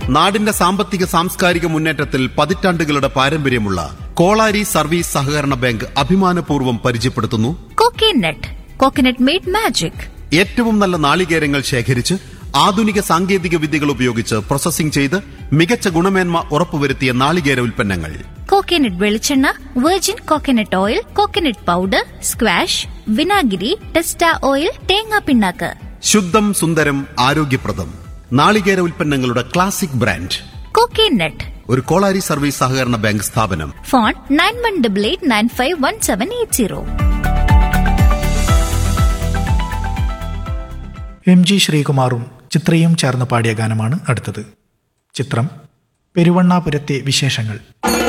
നാടിന്റെ സാമ്പത്തിക സാംസ്കാരിക മുന്നേറ്റത്തിൽ പതിറ്റാണ്ടുകളുടെ പാരമ്പര്യമുള്ള കോളാരി സർവീസ് സഹകരണ ബാങ്ക് അഭിമാനപൂർവ്വം പരിചയപ്പെടുത്തുന്നു കോക്കനട്ട്. Coconut made magic. ഏറ്റവും നല്ല നാളികേരങ്ങൾ ശേഖരിച്ച് ആധുനിക സാങ്കേതിക വിദ്യകൾ ഉപയോഗിച്ച് പ്രോസസ്സിംഗ് ചെയ്ത് മികച്ച ഗുണമേന്മ ഉറപ്പുവരുത്തിയ നാളികേര ഉൽപ്പന്നങ്ങൾ. കോക്കനട്ട് വെളിച്ചെണ്ണ, virgin coconut oil, coconut powder, squash, വിനാഗിരി, ടെസ്റ്റ ഓയിൽ, തേങ്ങാ പിണ്ണാക്ക്. ശുദ്ധം, സുന്ദരം, ആരോഗ്യപ്രദം നാളികേര ഉൽപ്പന്നങ്ങളുടെ ക്ലാസിക് ബ്രാൻഡ് കോക്കനട്ട്. ഒരു കോളാരി സർവീസ് സഹകരണ ബാങ്ക് സ്ഥാപനം. ഫോൺ 9188951780. എം ജി ശ്രീകുമാറും ചിത്രയും ചേർന്ന് പാടിയ ഗാനമാണ് അടുത്തത്. ചിത്രം പെരുവണ്ണാപുരത്തെ വിശേഷങ്ങൾ.